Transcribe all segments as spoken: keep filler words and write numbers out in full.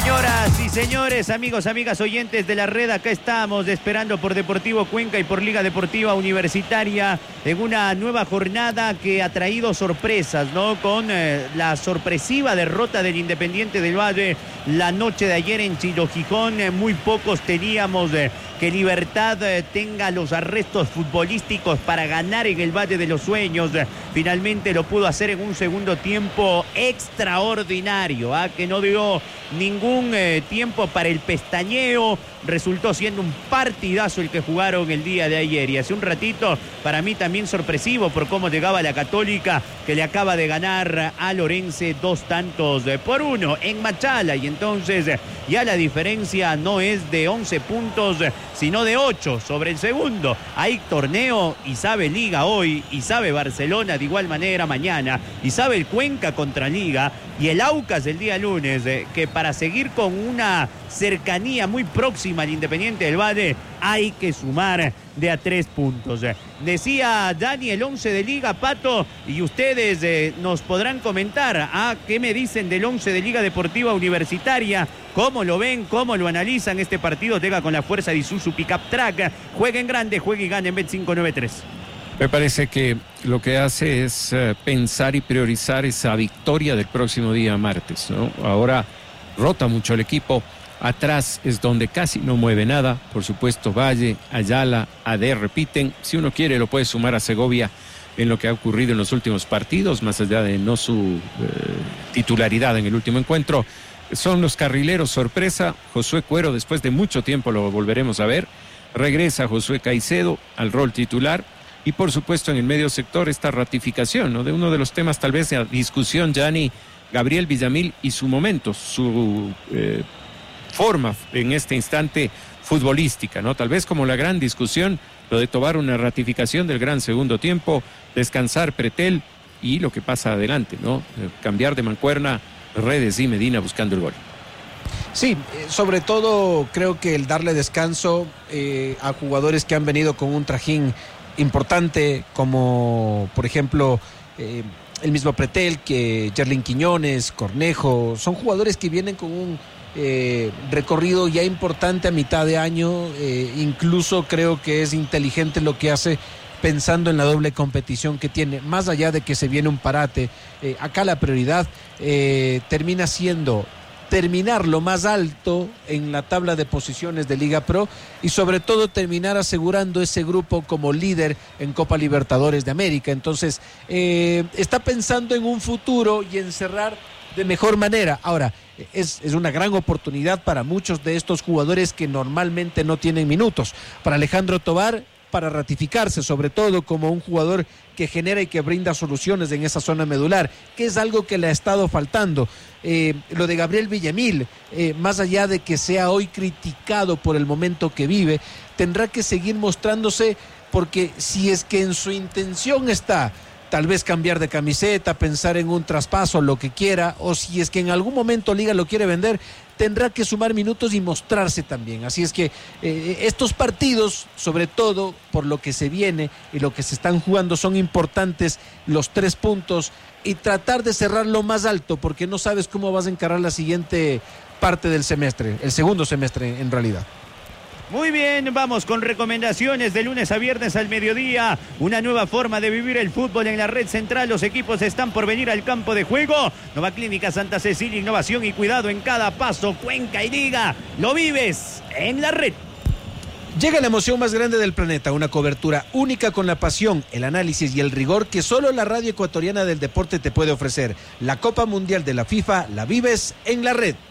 Señoras y señores, amigos, amigas, oyentes de la red, acá estamos esperando por Deportivo Cuenca y por Liga Deportiva Universitaria en una nueva jornada que ha traído sorpresas, ¿no? Con eh, la sorpresiva derrota del Independiente del Valle la noche de ayer en Chilo Gijón. Eh, muy pocos teníamos eh, que Libertad eh, tenga los arrestos futbolísticos para ganar en el Valle de los Sueños. Eh, finalmente lo pudo hacer en un segundo tiempo extraordinario, ¿ah? Que no dio ningún eh, tiempo para el pestañeo. Resultó siendo un partidazo el que jugaron el día de ayer, y hace un ratito para mí también sorpresivo por cómo llegaba la Católica, que le acaba de ganar a Lorense dos tantos por uno en Machala, y entonces ya la diferencia no es de once puntos sino de ocho sobre el segundo. Hay torneo y sabe Liga hoy, y sabe Barcelona de igual manera mañana, y sabe el Cuenca contra Liga y el Aucas el día lunes, eh, que para seguir con una cercanía muy próxima al Independiente del Valle hay que sumar de a tres puntos. Decía Dani el once de Liga, Pato, y ustedes eh, nos podrán comentar a ¿ah? qué me dicen del once de Liga Deportiva Universitaria, cómo lo ven, cómo lo analizan. Este partido llega con la fuerza de Isuzu Pickup Track. Jueguen grande, jueguen y ganen. Bet cinco nueve tres. Me parece que lo que hace es uh, pensar y priorizar esa victoria del próximo día martes, ¿no? Ahora rota mucho el equipo. Atrás es donde casi no mueve nada. Por supuesto, Valle, Ayala, A D repiten. Si uno quiere, lo puede sumar a Segovia en lo que ha ocurrido en los últimos partidos, más allá de no su eh, titularidad en el último encuentro. Son los carrileros sorpresa. Josué Cuero, después de mucho tiempo lo volveremos a ver. Regresa Josué Caicedo al rol titular. Y por supuesto en el medio sector esta ratificación, ¿no? De uno de los temas tal vez de discusión, Gianni, Gabriel Villamil y su momento, su eh, forma en este instante futbolística, ¿no? Tal vez como la gran discusión, lo de tomar una ratificación del gran segundo tiempo, descansar Pretel y lo que pasa adelante, ¿no? Eh, cambiar de mancuerna Redes y Medina buscando el gol. Sí, sobre todo creo que el darle descanso eh, a jugadores que han venido con un trajín importante, como por ejemplo eh, el mismo Pretel, que Yerlin Quiñones, Cornejo, son jugadores que vienen con un eh, recorrido ya importante a mitad de año. Eh, incluso creo que es inteligente lo que hace pensando en la doble competición que tiene, más allá de que se viene un parate. Eh, acá la prioridad eh, termina siendo terminar lo más alto en la tabla de posiciones de Liga Pro y sobre todo terminar asegurando ese grupo como líder en Copa Libertadores de América. Entonces eh, está pensando en un futuro y en cerrar de mejor manera. Ahora, es, es una gran oportunidad para muchos de estos jugadores que normalmente no tienen minutos. Para Alejandro Tobar, para ratificarse sobre todo como un jugador que genera y que brinda soluciones en esa zona medular, que es algo que le ha estado faltando. Eh, lo de Gabriel Villamil, eh, más allá de que sea hoy criticado por el momento que vive, tendrá que seguir mostrándose, porque si es que en su intención está tal vez cambiar de camiseta, pensar en un traspaso, lo que quiera, o si es que en algún momento Liga lo quiere vender, tendrá que sumar minutos y mostrarse también. Así es que eh, estos partidos, sobre todo por lo que se viene y lo que se están jugando, son importantes los tres puntos y tratar de cerrarlo más alto, porque no sabes cómo vas a encarar la siguiente parte del semestre, el segundo semestre en realidad. Muy bien, vamos con recomendaciones de lunes a viernes al mediodía. Una nueva forma de vivir el fútbol en la red central. Los equipos están por venir al campo de juego. Nueva Clínica Santa Cecilia, innovación y cuidado en cada paso. Cuenca y Liga, lo vives en la red. Llega la emoción más grande del planeta, una cobertura única con la pasión, el análisis y el rigor que solo la radio ecuatoriana del deporte te puede ofrecer. La Copa Mundial de la FIFA la vives en la red.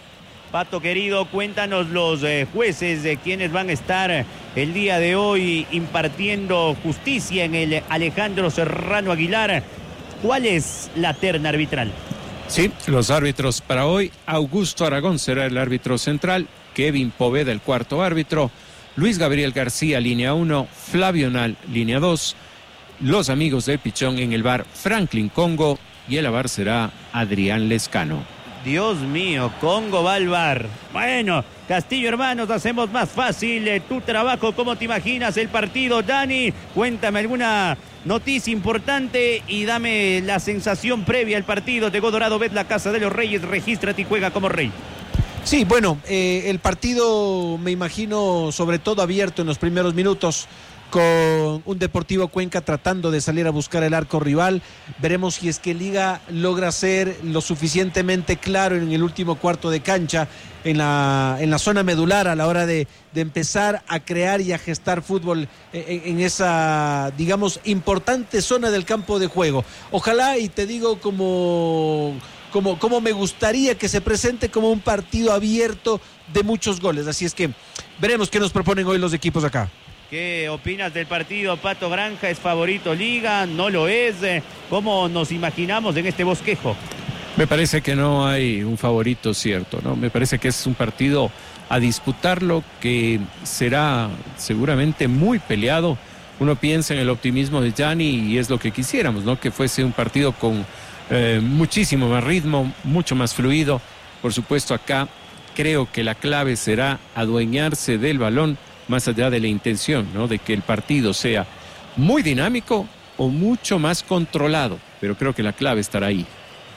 Pato querido, cuéntanos los eh, jueces de quienes van a estar el día de hoy impartiendo justicia en el Alejandro Serrano Aguilar. ¿Cuál es la terna arbitral? Sí, los árbitros para hoy: Augusto Aragón será el árbitro central, Kevin Poveda el cuarto árbitro, Luis Gabriel García línea uno, Flavio Nal línea dos, los amigos del Pichón en el bar Franklin Congo, y el avar será Adrián Lescano. Dios mío, Congo va al bar. Bueno, Castillo hermanos, hacemos más fácil eh, tu trabajo. ¿Cómo te imaginas el partido, Dani? Cuéntame alguna noticia importante y dame la sensación previa al partido. Tego Dorado, Bet, la Casa de los Reyes, regístrate y juega como rey. Sí, bueno, eh, el partido me imagino sobre todo abierto en los primeros minutos, con un Deportivo Cuenca tratando de salir a buscar el arco rival. Veremos si es que Liga logra ser lo suficientemente claro en el último cuarto de cancha, en la, en la zona medular, a la hora de, de empezar a crear y a gestar fútbol en, en esa, digamos, importante zona del campo de juego. Ojalá, y te digo como... Como, como me gustaría que se presente como un partido abierto de muchos goles. Así es que veremos qué nos proponen hoy los equipos acá. ¿Qué opinas del partido, Pato Granja? ¿Es favorito Liga? ¿No lo es? ¿Cómo nos imaginamos en este bosquejo? Me parece que no hay un favorito cierto, ¿no? Me parece que es un partido a disputarlo que será seguramente muy peleado. Uno piensa en el optimismo de Gianni y es lo que quisiéramos, ¿no? Que fuese un partido con Eh, muchísimo más ritmo, mucho más fluido. Por supuesto, acá creo que la clave será adueñarse del balón, más allá de la intención, ¿no? De que el partido sea muy dinámico o mucho más controlado, pero creo que la clave estará ahí.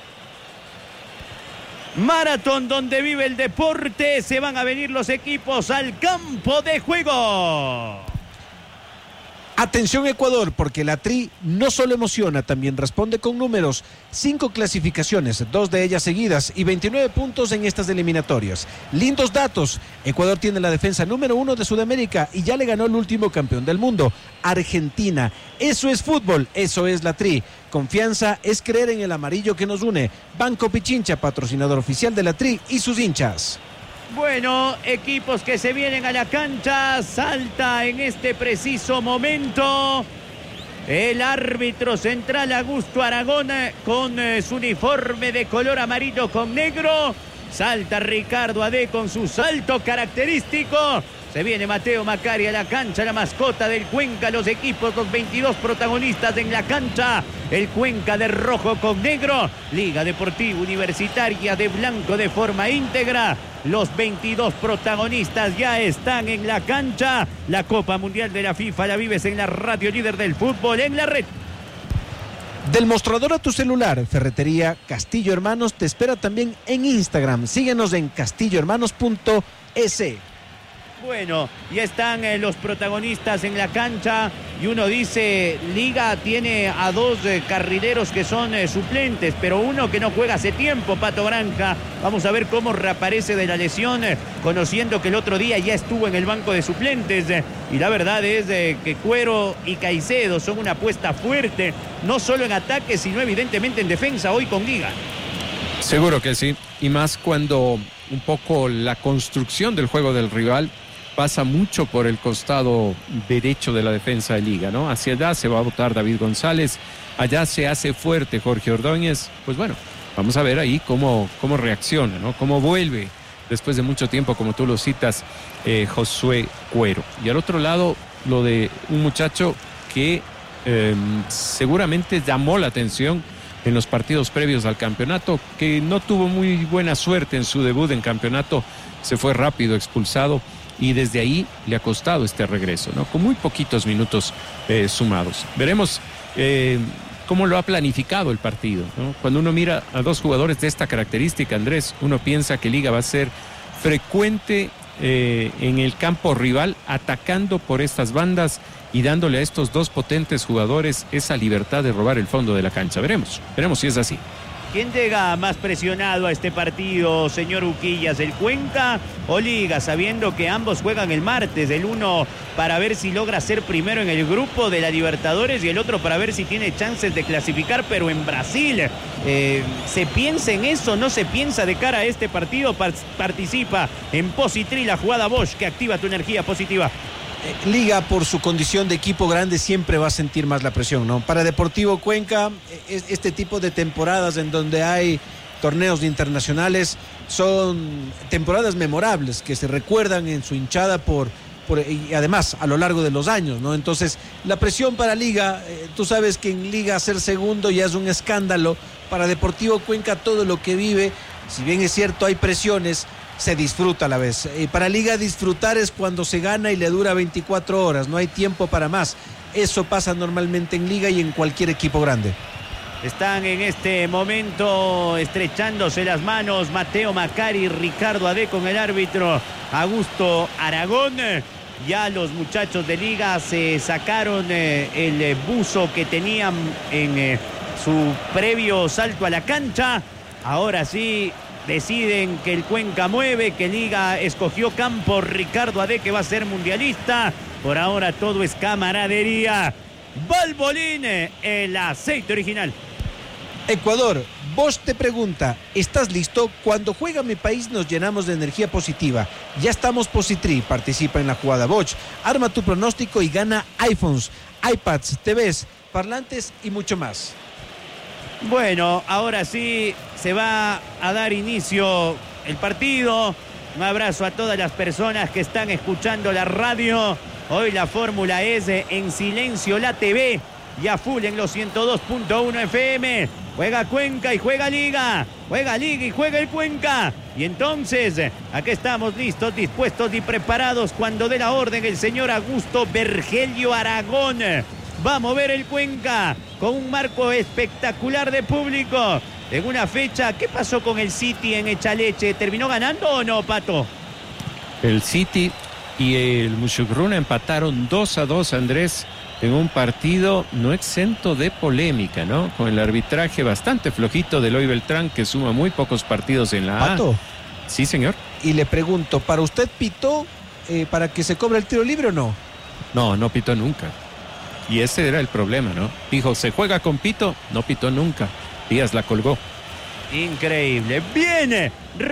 Maratón donde vive el deporte, se van a venir los equipos al campo de juego. Atención Ecuador, porque la Tri no solo emociona, también responde con números. Cinco clasificaciones, dos de ellas seguidas y veintinueve puntos en estas eliminatorias. Lindos datos. Ecuador tiene la defensa número uno de Sudamérica y ya le ganó el último campeón del mundo, Argentina. Eso es fútbol, eso es la Tri. Confianza es creer en el amarillo que nos une. Banco Pichincha, patrocinador oficial de la Tri y sus hinchas. Bueno, equipos que se vienen a la cancha, salta en este preciso momento el árbitro central Augusto Aragón con eh, su uniforme de color amarillo con negro. Salta Ricardo Adé con su salto característico. Se viene Mateo Macari a la cancha, la mascota del Cuenca, los equipos, los veintidós protagonistas en la cancha. El Cuenca de rojo con negro, Liga Deportiva Universitaria de blanco de forma íntegra. Los veintidós protagonistas ya están en la cancha. La Copa Mundial de la FIFA la vives en la radio líder del fútbol, en la red. Del mostrador a tu celular, Ferretería Castillo Hermanos te espera también en Instagram. Síguenos en castillo hermanos punto es. Bueno, ya están eh, los protagonistas en la cancha y uno dice, Liga tiene a dos eh, carrileros que son eh, suplentes, pero uno que no juega hace tiempo, Pato Granja. Vamos a ver cómo reaparece de la lesión, eh, conociendo que el otro día ya estuvo en el banco de suplentes. Eh, y la verdad es eh, que Cuero y Caicedo son una apuesta fuerte, no solo en ataque, sino evidentemente en defensa hoy con Liga. Seguro que sí, y más cuando un poco la construcción del juego del rival pasa mucho por el costado derecho de la defensa de Liga, ¿no? Hacia allá se va a botar David González, allá se hace fuerte Jorge Ordóñez. Pues bueno, vamos a ver ahí cómo, cómo reacciona, ¿no? Cómo vuelve después de mucho tiempo, como tú lo citas, eh, Josué Cuero. Y al otro lado, lo de un muchacho que eh, seguramente llamó la atención en los partidos previos al campeonato, que no tuvo muy buena suerte en su debut en campeonato, se fue rápido expulsado y desde ahí le ha costado este regreso, ¿no? Con muy poquitos minutos eh, sumados. Veremos eh, cómo lo ha planificado el partido, ¿no? Cuando uno mira a dos jugadores de esta característica, Andrés, uno piensa que Liga va a ser frecuente eh, en el campo rival, atacando por estas bandas y dándole a estos dos potentes jugadores esa libertad de robar el fondo de la cancha. Veremos, veremos si es así. ¿Quién llega más presionado a este partido, señor Uquillas? ¿El Cuenca o Liga? Sabiendo que ambos juegan el martes, el uno para ver si logra ser primero en el grupo de la Libertadores y el otro para ver si tiene chances de clasificar, pero en Brasil. Eh, ¿Se piensa en eso? ¿No se piensa de cara a este partido? Participa en Positri, la jugada Bosch que activa tu energía positiva. Liga, por su condición de equipo grande, siempre va a sentir más la presión, ¿no? Para Deportivo Cuenca, este tipo de temporadas en donde hay torneos internacionales son temporadas memorables que se recuerdan en su hinchada por, por y además a lo largo de los años, ¿no? Entonces, la presión para Liga, eh, tú sabes que en Liga ser segundo ya es un escándalo. Para Deportivo Cuenca, todo lo que vive, si bien es cierto hay presiones, se disfruta a la vez. Y para Liga disfrutar es cuando se gana y le dura veinticuatro horas, no hay tiempo para más. Eso pasa normalmente en Liga y en cualquier equipo grande. Están en este momento estrechándose las manos Mateo Macari, Ricardo Ade con el árbitro Augusto Aragón. Ya los muchachos de Liga se sacaron eh, el buzo que tenían en eh, su previo salto a la cancha. Ahora sí deciden que el Cuenca mueve, que Liga escogió campo. Ricardo Ade, que va a ser mundialista. Por ahora todo es camaradería. Valvoline, el aceite original. Ecuador, Bosch te pregunta, ¿estás listo? Cuando juega mi país nos llenamos de energía positiva. Ya estamos Positri, participa en la jugada Bosch. Arma tu pronóstico y gana iPhones, iPads, T Vs, parlantes y mucho más. Bueno, ahora sí se va a dar inicio el partido. Un abrazo a todas las personas que están escuchando la radio. Hoy la fórmula es en silencio la T V. Ya full en los ciento dos punto uno F M. Juega Cuenca y juega Liga. Juega Liga y juega el Cuenca. Y entonces, aquí estamos listos, dispuestos y preparados cuando dé la orden el señor Augusto Vergelio Aragón. Va a mover el Cuenca con un marco espectacular de público. En una fecha, ¿qué pasó con el City en Echaleche? ¿Terminó ganando o no, Pato? El City y el Muchugruna empataron dos a dos, Andrés, en un partido no exento de polémica, ¿no? Con el arbitraje bastante flojito de Eloy Beltrán, que suma muy pocos partidos en la A. Pato. Sí, señor. Y le pregunto, ¿para usted pitó eh, para que se cobre el tiro libre o no? No, no pitó nunca. Y ese era el problema, ¿no? Dijo, se juega con pito, no pitó nunca. Díaz la colgó. Increíble. Viene.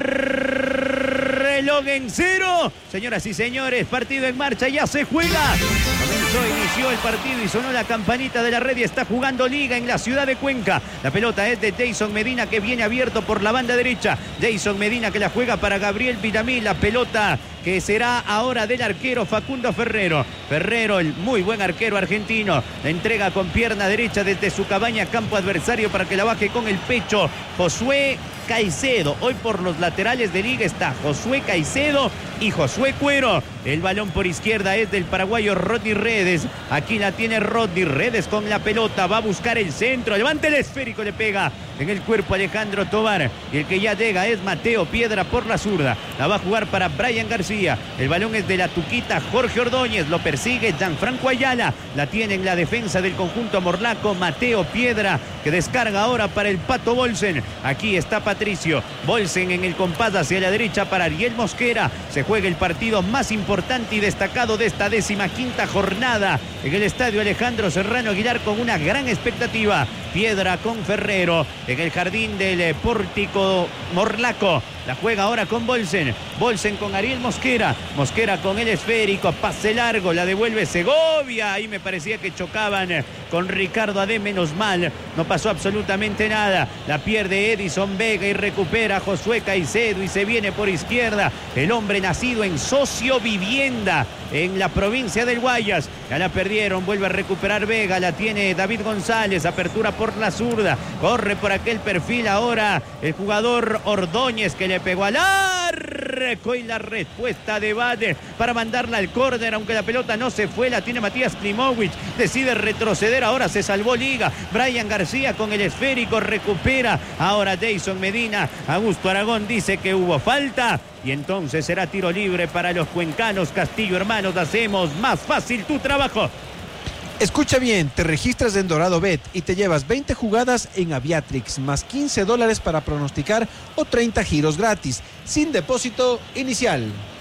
Reloj en cero. Señoras y señores, partido en marcha, ya se juega. Comenzó, inició el partido y sonó la campanita de la red y está jugando Liga en la ciudad de Cuenca. La pelota es de Jason Medina, que viene abierto por la banda derecha. Jason Medina, que la juega para Gabriel Villamil. La pelota que será ahora del arquero Facundo Ferrero. Ferrero, el muy buen arquero argentino, la entrega con pierna derecha desde su cabaña a campo adversario para que la baje con el pecho Josué Caicedo. Hoy por los laterales de Liga está Josué Caicedo y Josué Cuero. El balón por izquierda es del paraguayo Rodney Redes. Aquí la tiene Rodney Redes con la pelota. Va a buscar el centro. Levanta el esférico, le pega en el cuerpo Alejandro Tobar. Y el que ya llega es Mateo Piedra por la zurda. La va a jugar para Brian García. El balón es de la tuquita Jorge Ordóñez. Lo persigue Gianfranco Ayala. La tiene en la defensa del conjunto morlaco Mateo Piedra, que descarga ahora para el Pato Bolsen. Aquí está Patricio Bolsen en el compás hacia la derecha para Ariel Mosquera. Se juega el partido más importante y destacado de esta décima quinta jornada en el estadio Alejandro Serrano Aguilar, con una gran expectativa. Piedra con Ferrero en el jardín del pórtico morlaco. La juega ahora con Bolsen. Bolsen con Ariel Mosquera. Mosquera con el esférico. Pase largo. La devuelve Segovia. Ahí me parecía que chocaban con Ricardo Ade. Menos mal. No pasó absolutamente nada. La pierde Edison Vega y recupera Josué Caicedo. Y se viene por izquierda el hombre nacido en Socio Vivienda, en la provincia del Guayas. Ya la perdieron. Vuelve a recuperar Vega. La tiene David González. Apertura por la zurda. Corre por aquel perfil ahora el jugador Ordóñez, que le pegó al arco, y la respuesta de Bade para mandarla al córner, aunque la pelota no se fue. La tiene Matías Klimovic. Decide retroceder. Ahora se salvó Liga. Brian García con el esférico. Recupera ahora Jason Medina. Augusto Aragón dice que hubo falta. Y entonces será tiro libre para los cuencanos. Castillo Hermanos, hacemos más fácil tu trabajo. Escucha bien, te registras en Dorado Bet y te llevas veinte jugadas en Aviatrix, más quince dólares para pronosticar o treinta giros gratis, sin depósito inicial.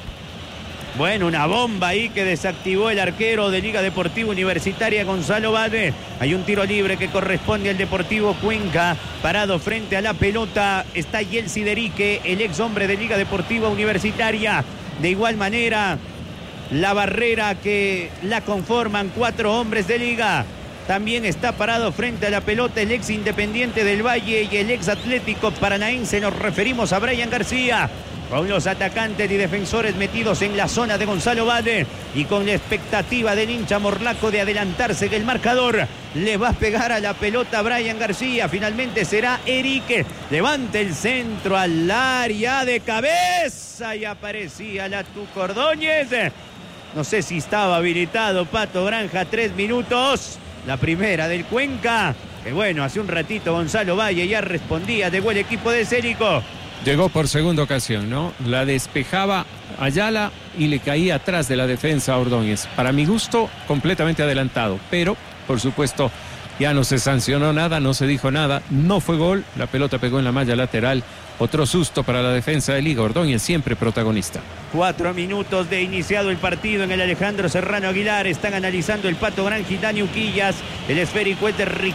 Bueno, una bomba ahí que desactivó el arquero de Liga Deportiva Universitaria, Gonzalo Bade. Hay un tiro libre que corresponde al Deportivo Cuenca. Parado frente a la pelota está Yelsi Derique, el ex hombre de Liga Deportiva Universitaria. De igual manera, la barrera que la conforman cuatro hombres de Liga. También está parado frente a la pelota el ex Independiente del Valle y el ex Atlético Paranaense. Nos referimos a Brian García, con los atacantes y defensores metidos en la zona de Gonzalo Bade, y con la expectativa del hincha morlaco de adelantarse en el marcador. Le va a pegar a la pelota Brian García. Finalmente será Erique. Levanta el centro al área de cabeza y aparecía la Tuco Ordóñez. No sé si estaba habilitado Pato Granja. Tres minutos. La primera del Cuenca. Que bueno, hace un ratito Gonzalo Valle ya respondía, llegó el equipo de Célico. Llegó por segunda ocasión, ¿no? La despejaba Ayala y le caía atrás de la defensa a Ordóñez. Para mi gusto, completamente adelantado, pero, por supuesto, ya no se sancionó nada, no se dijo nada, no fue gol, la pelota pegó en la malla lateral. Otro susto para la defensa de Liga. Ordóñez siempre protagonista. Cuatro minutos de iniciado el partido en el Alejandro Serrano Aguilar. Están analizando el Pato Gran, Gitani Uquillas. El esférico es de Ricardo.